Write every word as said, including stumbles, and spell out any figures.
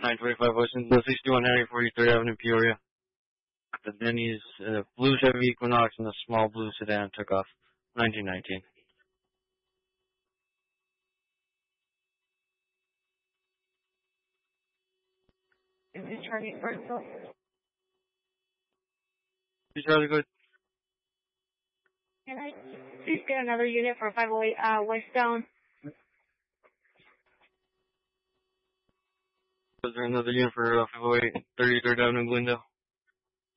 nine twenty-five Washington, sixty-one Henry, forty-third Avenue, Peoria. The Denny's uh, blue Chevy Equinox and the small blue sedan took off. nineteen nineteen. Is this Charlie Burnsville? Hey, Charlie, good. Can I please get another unit for five oh eight uh, Westbound? Was there another unit for uh, five oh eight, thirty-third Avenue, Glendale?